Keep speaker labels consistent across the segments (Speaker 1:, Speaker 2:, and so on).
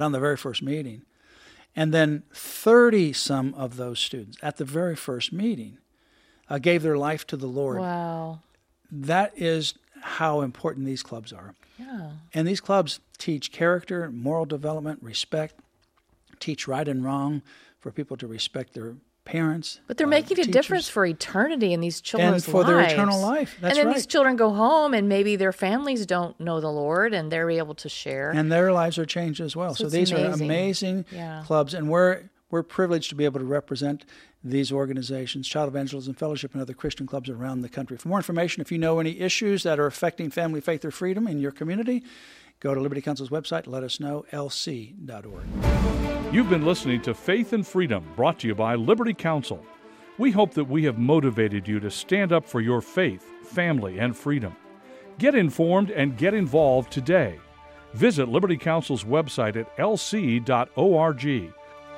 Speaker 1: on the very first meeting. And then 30-some of those students at the very first meeting gave their life to the Lord.
Speaker 2: Wow.
Speaker 1: That is how important these clubs are.
Speaker 2: Yeah.
Speaker 1: And these clubs teach character, moral development, respect, teach right and wrong for people to respect their parents.
Speaker 2: But they're making a
Speaker 1: teachers.
Speaker 2: difference for eternity in these children's lives.
Speaker 1: And for their eternal life. That's
Speaker 2: and then
Speaker 1: right.
Speaker 2: these children go home, and maybe their families don't know the Lord, and they're able to share.
Speaker 1: And their lives are changed as well. So these are amazing clubs, and we're privileged to be able to represent these organizations, Child Evangelism Fellowship and other Christian clubs around the country. For more information, if you know any issues that are affecting family, faith, or freedom in your community, go to Liberty Counsel's website, let us know, lc.org.
Speaker 3: You've been listening to Faith and Freedom, brought to you by Liberty Counsel. We hope that we have motivated you to stand up for your faith, family, and freedom. Get informed and get involved today. Visit Liberty Counsel's website at lc.org.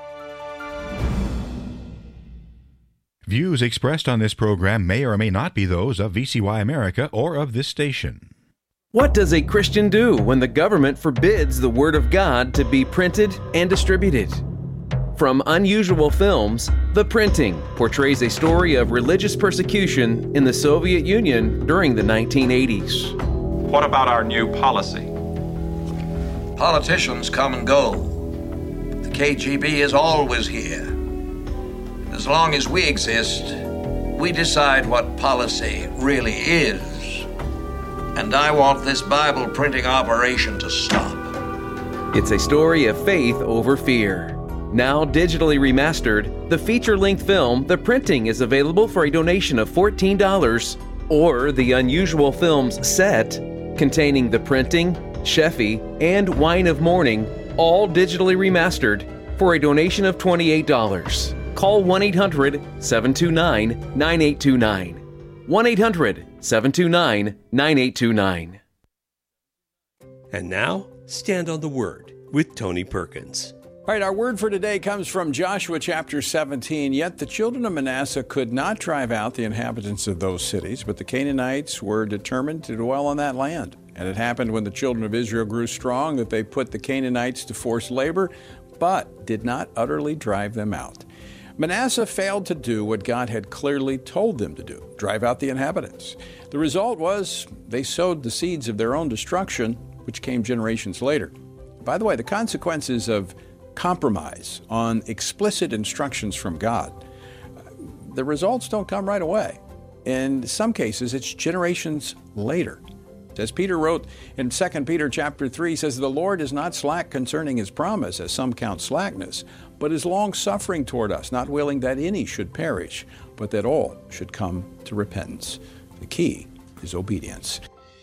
Speaker 4: Views expressed on this program may or may not be those of VCY America or of this station.
Speaker 5: What does a Christian do when the government forbids the Word of God to be printed and distributed? From Unusual Films, The Printing portrays a story of religious persecution in the Soviet Union during the 1980s.
Speaker 6: What about our new policy?
Speaker 7: Politicians come and go. The KGB is always here. As long as we exist, we decide what policy really is. And I want this Bible printing operation to stop.
Speaker 5: It's a story of faith over fear. Now digitally remastered, the feature-length film, The Printing, is available for a donation of $14, or the Unusual Films set, containing The Printing, Sheffy, and Wine of Mourning, all digitally remastered, for a donation of $28. Call 1-800-729-9829. 1-800-729-9829.
Speaker 8: And now, Stand on the Word with Tony Perkins.
Speaker 9: All right, our word for today comes from Joshua chapter 17. Yet the children of Manasseh could not drive out the inhabitants of those cities, but the Canaanites were determined to dwell on that land. And it happened when the children of Israel grew strong that they put the Canaanites to forced labor, but did not utterly drive them out. Manasseh failed to do what God had clearly told them to do, drive out the inhabitants. The result was they sowed the seeds of their own destruction, which came generations later. By the way, the consequences of compromise on explicit instructions from God, the results don't come right away. In some cases, it's generations later. As Peter wrote in 2 Peter chapter 3, he says, "The Lord is not slack concerning his promise, as some count slackness, but is long-suffering toward us, not willing that any should perish, but that all should come to repentance." The key is obedience.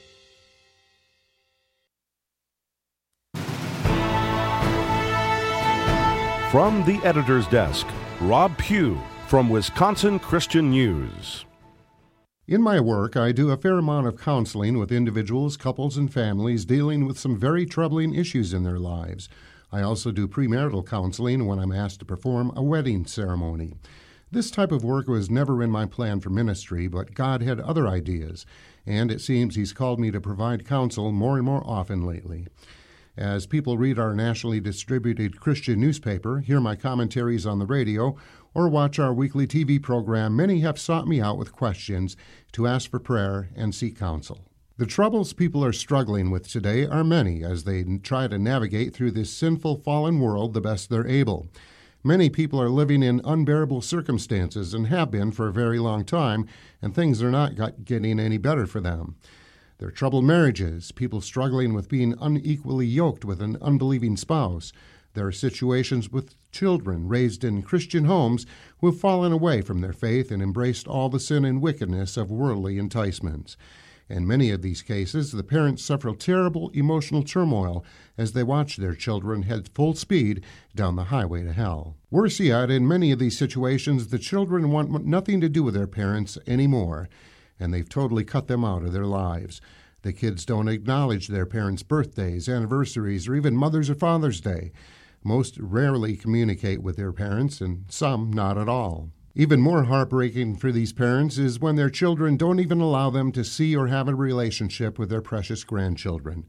Speaker 10: From the editor's desk, Rob Pugh from Wisconsin Christian News.
Speaker 11: In my work, I do a fair amount of counseling with individuals, couples, and families dealing with some very troubling issues in their lives. I also do premarital counseling when I'm asked to perform a wedding ceremony. This type of work was never in my plan for ministry, but God had other ideas, and it seems He's called me to provide counsel more and more often lately. As people read our nationally distributed Christian newspaper, hear my commentaries on the radio, or watch our weekly TV program, many have sought me out with questions to ask for prayer and seek counsel. The troubles people are struggling with today are many as they try to navigate through this sinful, fallen world the best they're able. Many people are living in unbearable circumstances and have been for a very long time, and things are not getting any better for them. There are troubled marriages, people struggling with being unequally yoked with an unbelieving spouse. There are situations with children raised in Christian homes who have fallen away from their faith and embraced all the sin and wickedness of worldly enticements. In many of these cases, the parents suffer terrible emotional turmoil as they watch their children head full speed down the highway to hell. Worse yet, in many of these situations, the children want nothing to do with their parents anymore, and they've totally cut them out of their lives. The kids don't acknowledge their parents' birthdays, anniversaries, or even Mother's or Father's Day. Most rarely communicate with their parents, and some not at all. Even more heartbreaking for these parents is when their children don't even allow them to see or have a relationship with their precious grandchildren.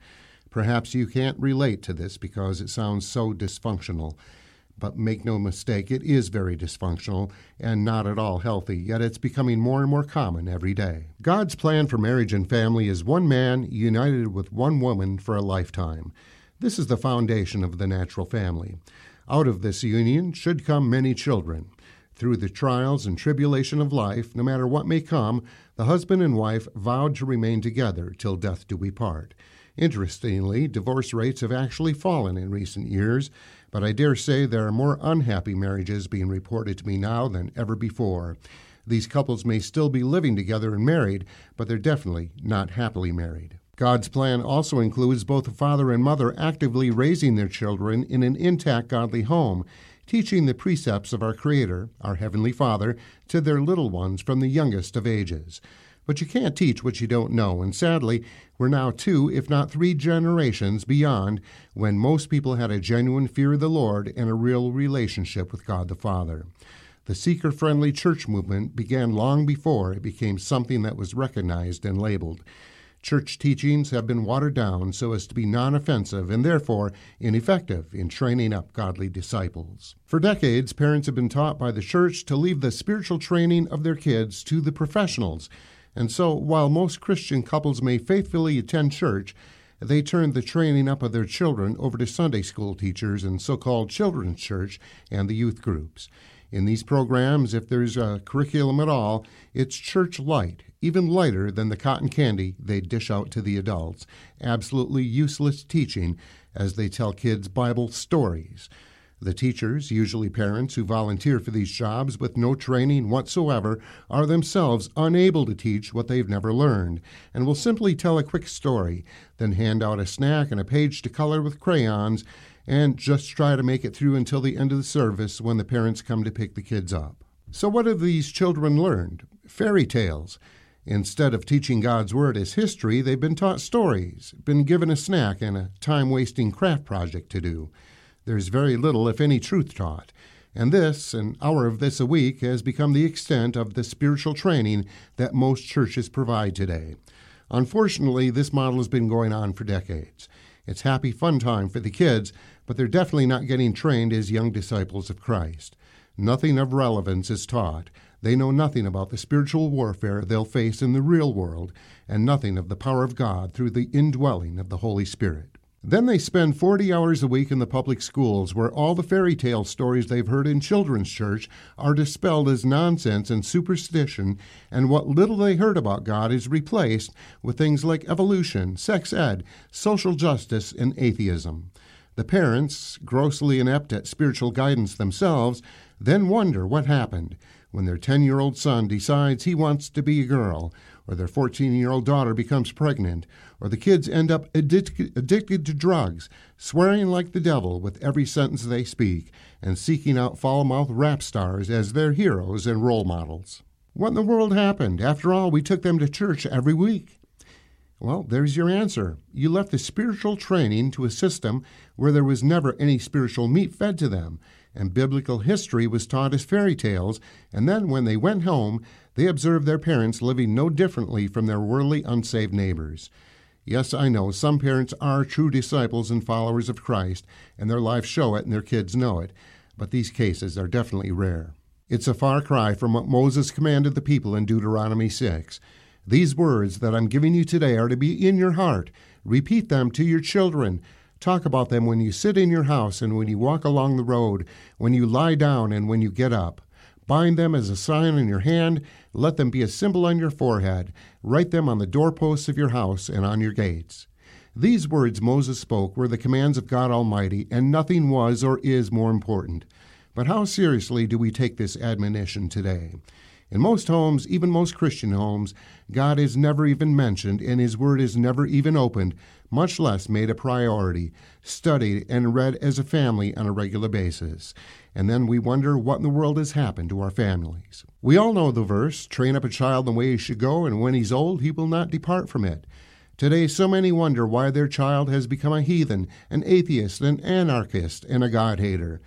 Speaker 11: Perhaps you can't relate to this because it sounds so dysfunctional. But make no mistake, it is very dysfunctional and not at all healthy, yet it's becoming more and more common every day. God's plan for marriage and family is one man united with one woman for a lifetime. This is the foundation of the natural family. Out of this union should come many children. Through the trials and tribulation of life, no matter what may come, the husband and wife vowed to remain together till death do we part. Interestingly, divorce rates have actually fallen in recent years, but I dare say there are more unhappy marriages being reported to me now than ever before. These couples may still be living together and married, but they're definitely not happily married. God's plan also includes both the father and mother actively raising their children in an intact godly home, teaching the precepts of our Creator, our Heavenly Father, to their little ones from the youngest of ages. But you can't teach what you don't know, and sadly, we're now 2, if not 3 generations beyond when most people had a genuine fear of the Lord and a real relationship with God the Father. The seeker-friendly church movement began long before it became something that was recognized and labeled. Church teachings have been watered down so as to be non-offensive and therefore ineffective in training up godly disciples. For decades, parents have been taught by the church to leave the spiritual training of their kids to the professionals. And so, while most Christian couples may faithfully attend church, they turn the training up of their children over to Sunday school teachers and so-called children's church and the youth groups. In these programs, if there's a curriculum at all, it's church light, even lighter than the cotton candy they dish out to the adults. Absolutely useless teaching as they tell kids Bible stories. The teachers, usually parents who volunteer for these jobs with no training whatsoever, are themselves unable to teach what they've never learned, and will simply tell a quick story, then hand out a snack and a page to color with crayons, and just try to make it through until the end of the service when the parents come to pick the kids up. So what have these children learned? Fairy tales. Instead of teaching God's Word as history, they've been taught stories, been given a snack and a time-wasting craft project to do. There's very little, if any, truth taught. And this, an hour of this a week, has become the extent of the spiritual training that most churches provide today. Unfortunately, this model has been going on for decades. It's happy fun time for the kids, but they're definitely not getting trained as young disciples of Christ. Nothing of relevance is taught. They know nothing about the spiritual warfare they'll face in the real world, and nothing of the power of God through the indwelling of the Holy Spirit. Then they spend 40 hours a week in the public schools where all the fairy tale stories they've heard in children's church are dispelled as nonsense and superstition, and what little they heard about God is replaced with things like evolution, sex ed, social justice, and atheism. The parents, grossly inept at spiritual guidance themselves, then wonder what happened when their 10-year-old son decides he wants to be a girl, or their 14-year-old daughter becomes pregnant, or the kids end up addicted to drugs, swearing like the devil with every sentence they speak, and seeking out foul-mouthed rap stars as their heroes and role models. What in the world happened? After all, we took them to church every week. Well, there's your answer. You left the spiritual training to a system where there was never any spiritual meat fed to them, and biblical history was taught as fairy tales, and then when they went home, they observed their parents living no differently from their worldly unsaved neighbors. Yes, I know, some parents are true disciples and followers of Christ, and their lives show it and their kids know it, but these cases are definitely rare. It's a far cry from what Moses commanded the people in Deuteronomy 6. These words that I'm giving you today are to be in your heart. Repeat them to your children. Talk about them when you sit in your house and when you walk along the road, when you lie down and when you get up. Bind them as a sign on your hand. Let them be a symbol on your forehead. Write them on the doorposts of your house and on your gates. These words Moses spoke were the commands of God Almighty, and nothing was or is more important. But how seriously do we take this admonition today? In most homes, even most Christian homes, God is never even mentioned and His Word is never even opened, much less made a priority, studied and read as a family on a regular basis. And then we wonder what in the world has happened to our families. We all know the verse, train up a child in the way he should go, and when he's old, he will not depart from it. Today, so many wonder why their child has become a heathen, an atheist, an anarchist, and a God-hater.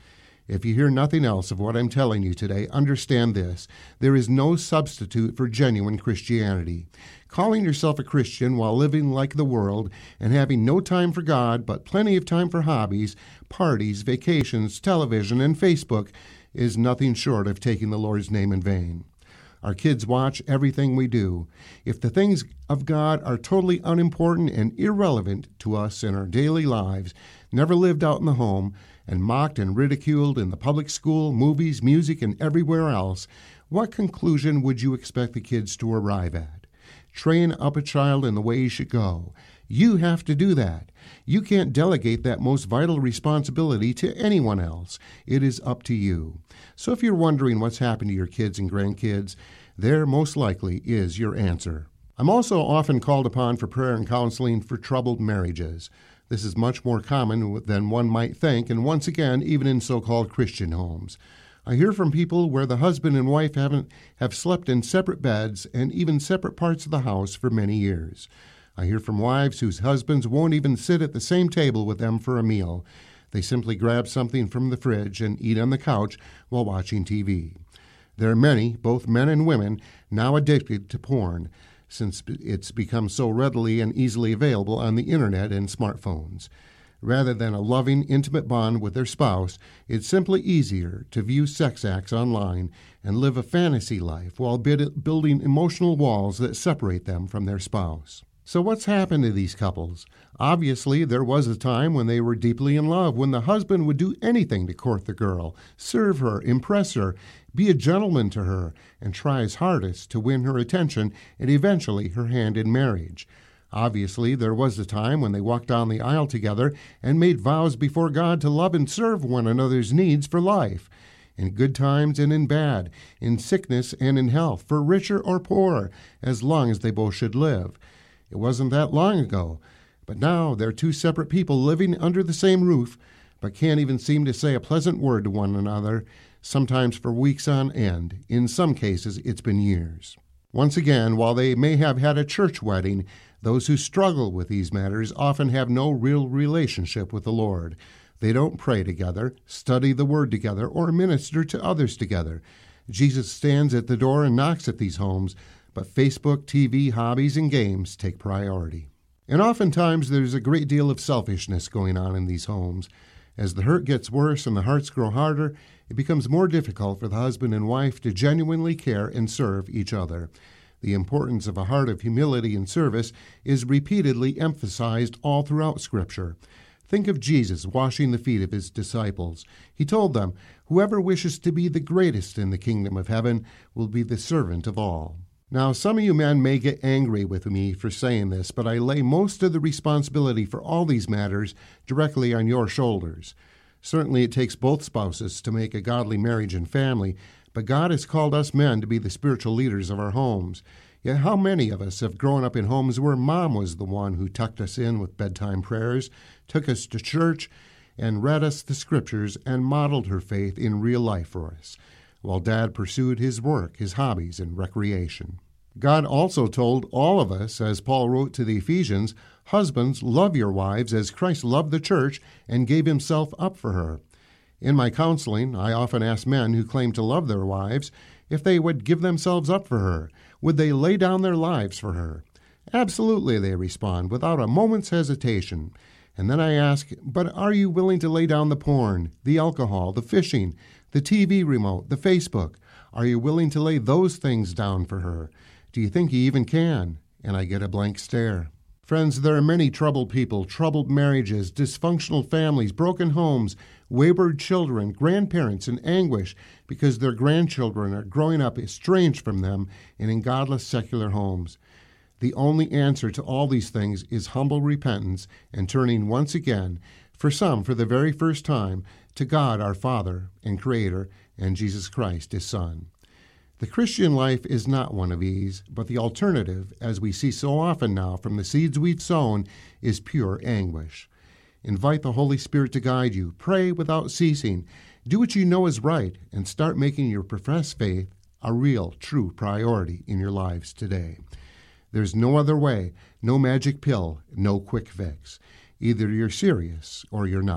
Speaker 11: If you hear nothing else of what I'm telling you today, understand this. There is no substitute for genuine Christianity. Calling yourself a Christian while living like the world and having no time for God but plenty of time for hobbies, parties, vacations, television, and Facebook is nothing short of taking the Lord's name in vain. Our kids watch everything we do. If the things of God are totally unimportant and irrelevant to us in our daily lives, never lived out in the home, and mocked and ridiculed in the public school, movies, music, and everywhere else, what conclusion would you expect the kids to arrive at? Train up a child in the way he should go. You have to do that. You can't delegate that most vital responsibility to anyone else. It is up to you. So if you're wondering what's happened to your kids and grandkids, there most likely is your answer. I'm also often called upon for prayer and counseling for troubled marriages. This is much more common than one might think, and once again, even in so-called Christian homes. I hear from people where the husband and wife have slept in separate beds and even separate parts of the house for many years. I hear from wives whose husbands won't even sit at the same table with them for a meal. They simply grab something from the fridge and eat on the couch while watching TV. There are many, both men and women, now addicted to porn, since it's become so readily and easily available on the internet and smartphones. Rather than a loving, intimate bond with their spouse, it's simply easier to view sex acts online and live a fantasy life while building emotional walls that separate them from their spouse. So what's happened to these couples? Obviously, there was a time when they were deeply in love, when the husband would do anything to court the girl, serve her, impress her, be a gentleman to her, and try his hardest to win her attention and eventually her hand in marriage. Obviously, there was a time when they walked down the aisle together and made vows before God to love and serve one another's needs for life, in good times and in bad, in sickness and in health, for richer or poorer, as long as they both should live. It wasn't that long ago, but now they're two separate people living under the same roof, but can't even seem to say a pleasant word to one another, sometimes for weeks on end. In some cases, it's been years. Once again, while they may have had a church wedding, those who struggle with these matters often have no real relationship with the Lord. They don't pray together, study the Word together, or minister to others together. Jesus stands at the door and knocks at these homes, but Facebook, TV, hobbies, and games take priority. And oftentimes there's a great deal of selfishness going on in these homes. As the hurt gets worse and the hearts grow harder, it becomes more difficult for the husband and wife to genuinely care and serve each other. The importance of a heart of humility and service is repeatedly emphasized all throughout Scripture. Think of Jesus washing the feet of his disciples. He told them, "Whoever wishes to be the greatest in the kingdom of heaven will be the servant of all." Now, some of you men may get angry with me for saying this, but I lay most of the responsibility for all these matters directly on your shoulders. Certainly it takes both spouses to make a godly marriage and family, but God has called us men to be the spiritual leaders of our homes. Yet how many of us have grown up in homes where Mom was the one who tucked us in with bedtime prayers, took us to church, and read us the Scriptures and modeled her faith in real life for us, while Dad pursued his work, his hobbies, and recreation. God also told all of us, as Paul wrote to the Ephesians, "Husbands, love your wives as Christ loved the church and gave himself up for her." In my counseling, I often ask men who claim to love their wives if they would give themselves up for her. Would they lay down their lives for her? Absolutely, they respond, without a moment's hesitation. And then I ask, but are you willing to lay down the porn, the alcohol, the fishing, the TV remote, the Facebook? Are you willing to lay those things down for her? Do you think you even can? And I get a blank stare. Friends, there are many troubled people, troubled marriages, dysfunctional families, broken homes, wayward children, grandparents in anguish because their grandchildren are growing up estranged from them and in godless secular homes. The only answer to all these things is humble repentance and turning once again, for some for the very first time, to God our Father and Creator and Jesus Christ, his Son. The Christian life is not one of ease, but the alternative, as we see so often now from the seeds we've sown, is pure anguish. Invite the Holy Spirit to guide you. Pray without ceasing. Do what you know is right, and start making your professed faith a real, true priority in your lives today. There's no other way, no magic pill, no quick fix. Either you're serious or you're not.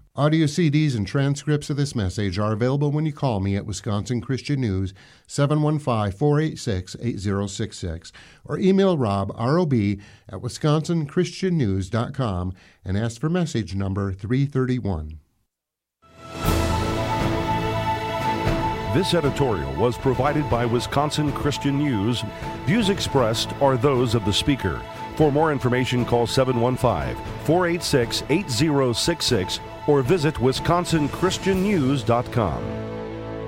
Speaker 11: Audio CDs and transcripts of this message are available when you call me at Wisconsin Christian News, 715-486-8066, or email Rob, R-O-B, at wisconsinchristiannews.com and ask for message number 331.
Speaker 10: This editorial was provided by Wisconsin Christian News. Views expressed are those of the speaker. For more information, call 715-486-8066 or visit wisconsinchristiannews.com.